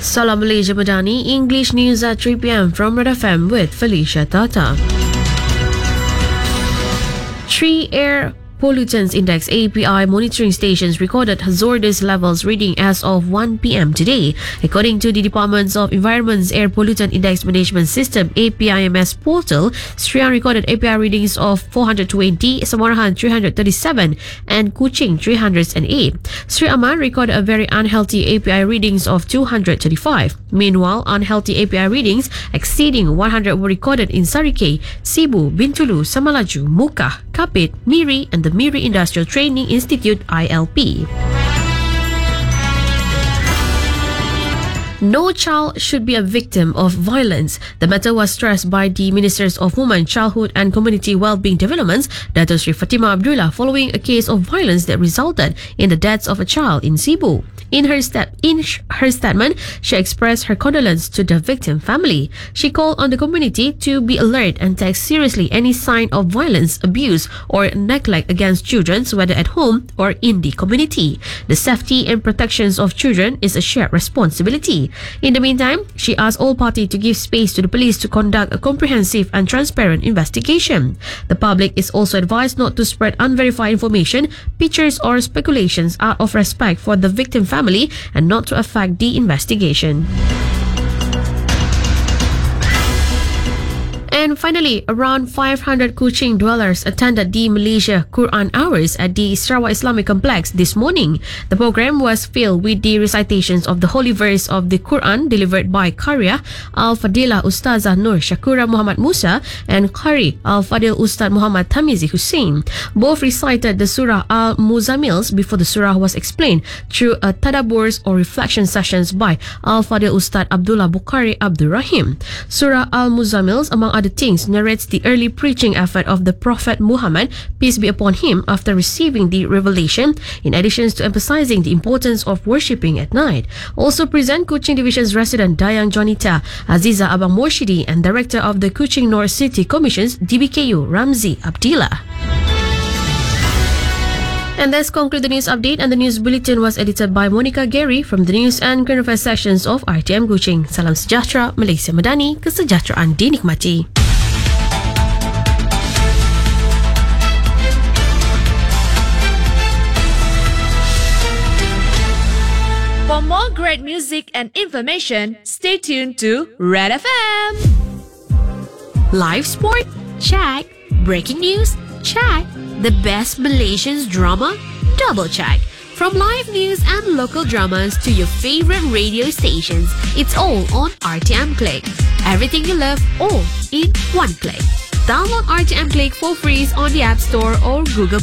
Salam Malaysia Madani, English news at 3 p.m. from Red FM with Felicia Tata. 3 air Pollutants Index API monitoring stations recorded hazardous levels reading as of 1 p.m. today. According to the Department of Environment's Air Pollutant Index Management System APIMS portal, Serian recorded API readings of 420, Samarahan 337 and Kuching 308. Sri Aman recorded a very unhealthy API readings of 235. Meanwhile, unhealthy API readings exceeding 100 were recorded in Sarike, Cebu, Bintulu, Samalaju, Muka, Kapit, Miri and the Miri Industrial Training Institute ILP. No child should be a victim of violence. The matter was stressed by the Ministers of Women, Childhood and Community Wellbeing Developments, Dato Sri Fatima Abdullah, following a case of violence that resulted in the death of a child in Cebu. In her statement, she expressed her condolence to the victim family. She called on the community to be alert and take seriously any sign of violence, abuse or neglect against children, whether at home or in the community. The safety and protections of children is a shared responsibility. In the meantime, she asked all parties to give space to the police to conduct a comprehensive and transparent investigation. The public is also advised not to spread unverified information, pictures or speculations out of respect for the victim family and not to affect the investigation. And finally, around 500 Kuching dwellers attended the Malaysia Quran Hours at the Sarawak Islamic Complex this morning. The program was filled with the recitations of the holy verse of the Quran delivered by Qariah Al-Fadilah Ustazah Nur Shakura Muhammad Musa and Qari Al-Fadil Ustaz Muhammad Tamizi Hussein. Both recited the Surah Al-Muzammil before the surah was explained through a tadabburs or reflection sessions by Al-Fadil Ustaz Abdullah Bukhari Abdul Rahim. Surah Al-Muzammil, among other things, narrates the early preaching effort of the Prophet Muhammad, peace be upon him, after receiving the revelation, in addition to emphasizing the importance of worshipping at night. Also present Kuching Division's resident Dayang Jonita, Aziza Abang Morshidi and Director of the Kuching North City Commission's DBKU, Ramzi Abdillah. And that's conclude the news update, and the news bulletin was edited by Monica Gary from the News and Current Affairs sections of RTM Kuching. Salam sejahtera, Malaysia Madani, kesejahteraan dinikmati. For more great music and information, stay tuned to Red FM. Live sport? Check. Breaking news? Check. The best Malaysian drama? Double check. From live news and local dramas to your favorite radio stations, it's all on RTM Click. Everything you love, all in one click. Download RTM Click for free on the App Store or Google